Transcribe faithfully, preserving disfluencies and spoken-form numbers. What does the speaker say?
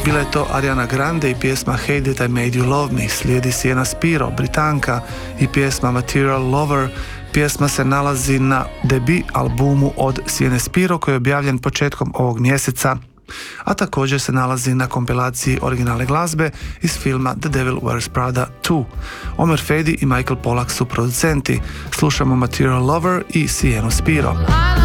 Bila je to Ariana Grande i pjesma Hey Did I Made You Love Me, slijedi Sienna Spiro, Britanka, i pjesma Material Lover. Pjesma se nalazi na debut albumu od Sienna Spiro koji je objavljen početkom ovog mjeseca, a također se nalazi na kompilaciji originalne glazbe iz filma The Devil Wears Prada dva. Omer Fedi i Michael Pollack su producenti. Slušamo Material Lover i Siennu Spiro.